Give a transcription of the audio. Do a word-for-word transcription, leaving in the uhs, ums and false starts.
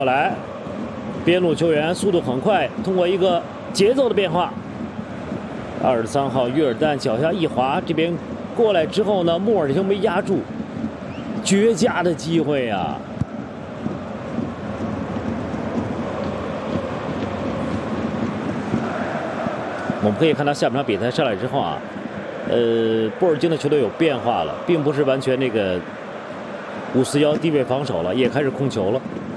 过来，边路球员速度很快，通过一个节奏的变化，二十三号约尔丹脚下一滑，这边过来之后呢，莫尔廷没压住，绝佳的机会啊！我们可以看到下半场比赛上来之后啊，呃，波尔津的球队有变化了，并不是完全那个五四幺低位防守了，也开始控球了。